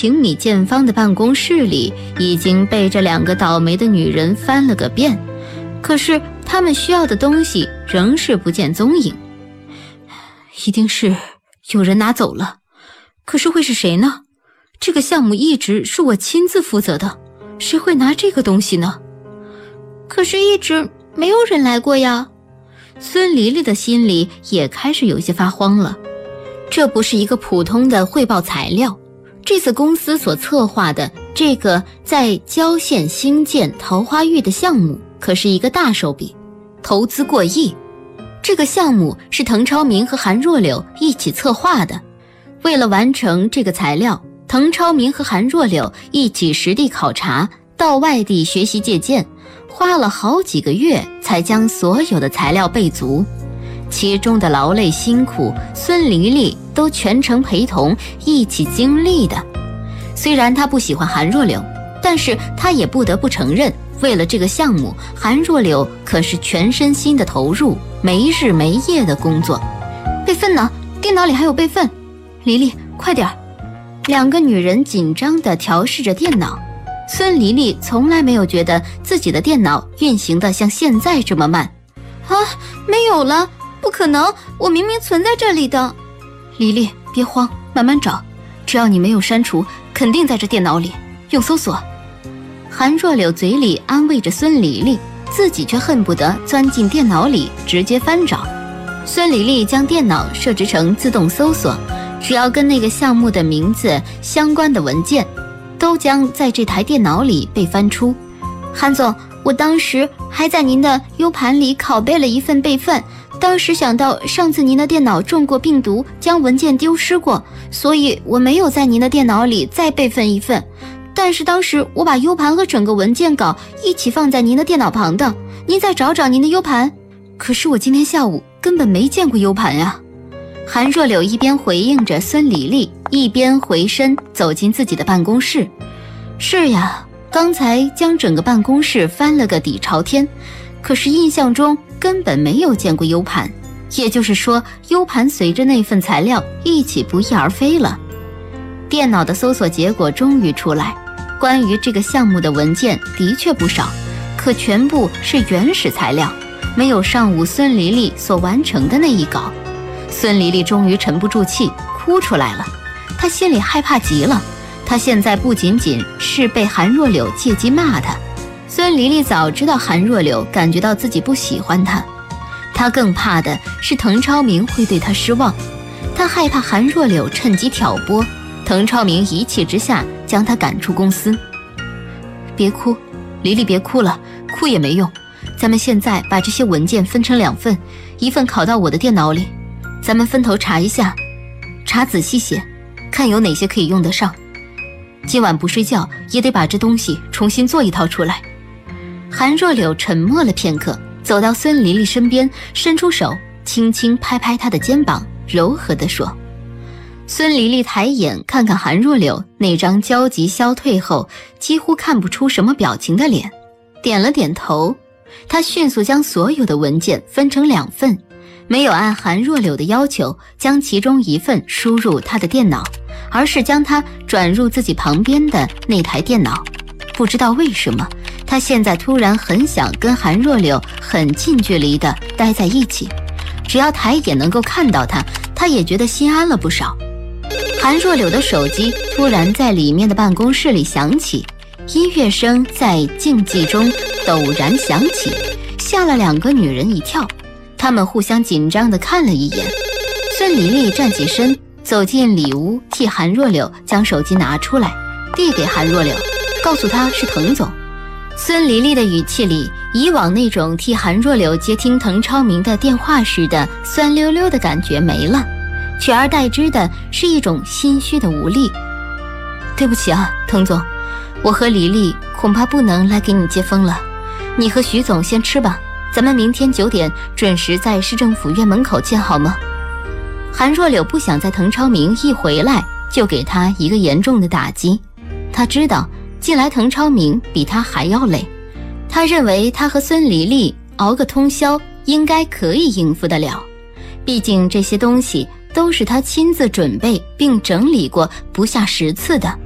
情米见方的办公室里已经被这2个倒霉的女人翻了个遍，可是他们需要的东西仍是不见踪影。一定是有人拿走了，可是会是谁呢？这个项目一直是我亲自负责的，谁会拿这个东西呢？ 可是一直没有人来过呀。 孙黎黎的心里也开始有些发慌了。这不是一个普通的汇报材料，这次公司所策划的这个在郊县兴建桃花峪的项目可是一个大手笔，投资过亿。这个项目是滕超明和韩若柳一起策划的。为了完成这个材料，滕超明和韩若柳一起实地考察，到外地学习借鉴，花了好几个月才将所有的材料备足。其中的劳累辛苦，孙黎黎都全程陪同一起经历的。虽然他不喜欢韩若柳，但是他也不得不承认，为了这个项目，韩若柳可是全身心的投入，没日没夜的工作。备份呢？电脑里还有备份。黎黎，快点！2个女人紧张地调试着电脑。孙黎黎从来没有觉得自己的电脑运行得像现在这么慢。 啊，没有了，不可能，我明明存在这里的。 黎黎，别慌，慢慢找，只要你没有删除，肯定在这电脑里，用搜索。韩若柳嘴里安慰着孙黎黎，自己却恨不得钻进电脑里直接翻找。孙黎黎将电脑设置成自动搜索，只要跟那个项目的名字相关的文件都将在这台电脑里被翻出。 韩总，我当时还在您的 U 盘里拷贝了一份备份，当时想到上次您的电脑中过病毒，将文件丢失过，所以我没有在您的电脑里再备份一份。但是当时我把 U 盘和整个文件稿一起放在您的电脑旁的，您再找找您的 U 盘。 可是我今天下午根本没见过 U 盘呀。韩若柳一边回应着孙黎黎，一边回身走进自己的办公室。是呀，刚才将整个办公室翻了个底朝天，可是印象中根本没有见过 U 盘，也就是说 U 盘随着那份材料一起不翼而飞了。电脑的搜索结果终于出来，关于这个项目的文件的确不少，可全部是原始材料，没有上午孙黎黎所完成的那一稿。孙黎黎终于沉不住气，哭出来了。她心里害怕极了，她现在不仅仅是被韩若柳借机骂她，孙黎黎早知道韩若柳感觉到自己不喜欢她，她更怕的是滕超明会对她失望。她害怕韩若柳趁机挑拨，滕超明一气之下将她赶出公司。别哭，黎黎别哭了，哭也没用。咱们现在把这些文件分成2份，一份拷到我的电脑里，咱们分头查一下，查仔细些，看有哪些可以用得上。今晚不睡觉也得把这东西重新做一套出来。韩若柳沉默了片刻，走到孙黎黎身边，伸出手轻轻拍拍她的肩膀，柔和地说。孙黎黎抬眼看看韩若柳那张焦急消退后几乎看不出什么表情的脸，点了点头。她迅速将所有的文件分成2份，没有按韩若柳的要求将其中1份输入她的电脑，而是将它转入自己旁边的那台电脑。不知道为什么，她现在突然很想跟韩若柳很近距离地待在一起，只要抬眼能够看到她，她也觉得心安了不少。韩若柳的手机突然在里面的办公室里响起，音乐声在静寂中陡然响起，吓了2个女人一跳。她们互相紧张地看了一眼。孙黎黎站起身，走进里屋，替韩若柳将手机拿出来，递给韩若柳，告诉她是滕总。孙黎黎的语气里，以往那种替韩若柳接听滕超明的电话时的酸溜溜的感觉没了，取而代之的是一种心虚的无力。对不起啊，滕总，我和黎黎恐怕不能来给你接风了，你和徐总先吃吧，咱们明天9点准时在市政府院门口见好吗？韩若柳不想在滕超明一回来就给他一个严重的打击，他知道近来滕超明比他还要累，他认为他和孙黎黎熬个通宵应该可以应付得了，毕竟这些东西都是他亲自准备并整理过不下10次的。